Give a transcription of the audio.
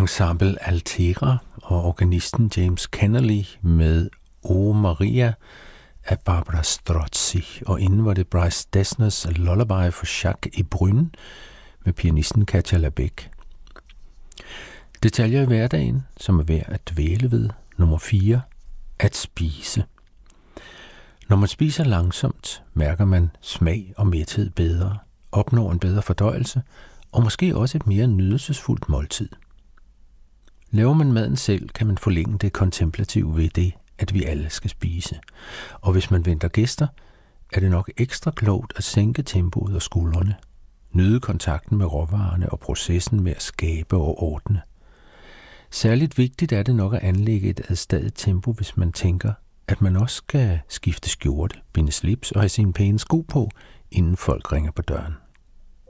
Ensemble Altera og organisten James Kennelly med O Maria af Barbara Strozzi, og inden var det Bryce Dessners Lullaby for Jacques Ebrun med pianisten Katja Labec. Detaljer i hverdagen, som er værd at dvæle ved. Nummer 4. At spise. Når man spiser langsomt, mærker man smag og mæthed bedre, opnår en bedre fordøjelse og måske også et mere nydelsesfuldt måltid. Laver man maden selv, kan man forlænge det kontemplative ved det, at vi alle skal spise. Og hvis man venter gæster, er det nok ekstra klogt at sænke tempoet og skuldrene, nyde kontakten med råvarerne og processen med at skabe og ordne. Særligt vigtigt er det nok at anlægge et adstadigt tempo, hvis man tænker, at man også skal skifte skjorte, binde slips og have sine pæne sko på, inden folk ringer på døren.